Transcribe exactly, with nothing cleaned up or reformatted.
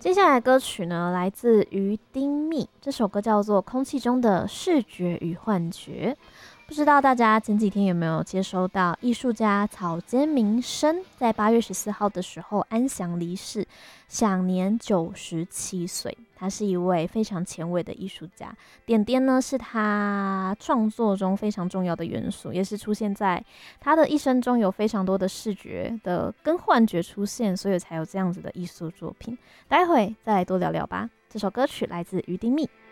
接下来的歌曲呢，来自于丁密，这首歌叫做《空气中的视觉与幻觉》。不知道大家前几天有没有接收到艺术家草间弥生在八月十四号的时候安详离世，享年九十七岁。他是一位非常前卫的艺术家，点点呢是他创作中非常重要的元素，也是出现在他的一生中有非常多的视觉的跟幻觉出现，所以才有这样子的艺术作品。待会再来多聊聊吧。这首歌曲来自于丁密。